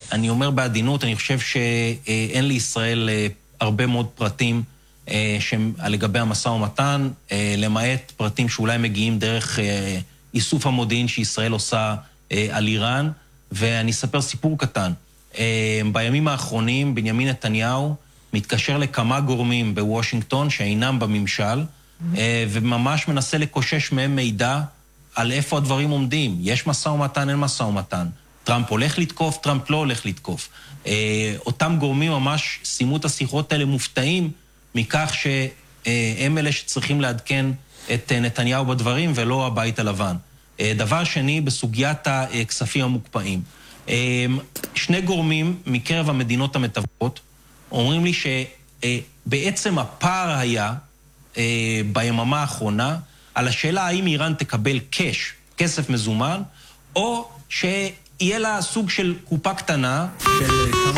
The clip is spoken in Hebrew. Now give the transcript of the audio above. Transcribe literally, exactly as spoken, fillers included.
אני אומר בעדינות, אני חושב שאין לישראל הרבה מאוד פרטים שהם לגבי המשא ומתן, למעט פרטים שאולי מגיעים דרך איסוף המודיעין שישראל עושה על איראן, ואני אספר סיפור קטן. בימים האחרונים בנימין נתניהו מתקשר לכמה גורמים בוושינגטון שאינם בממשל, וממש מנסה לקושש מהם מידע על איפה הדברים עומדים. יש משא ומתן, אין משא ומתן. טראמפ הולך לתקוף, טראמפ לא הולך לתקוף. אותם גורמים ממש סיימו את השיחות האלה מופתעים מכך שהם אלה שצריכים לעדכן את נתניהו בדברים ולא הבית הלבן. דבר שני, בסוגיית הכספים המוקפאים. שני גורמים מקרב המדינות המתווכות אומרים לי שבעצם הפער היה ביממה האחרונה על השאלה האם איראן תקבל קש, כסף מזומן, או שיהיה לה סוג של קופה קטנה של כמה